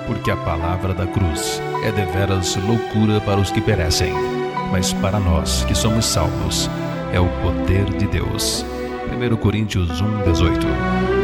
Porque a palavra da cruz é deveras loucura para os que perecem, mas para nós que somos salvos é o poder de Deus. 1 Coríntios 1:18.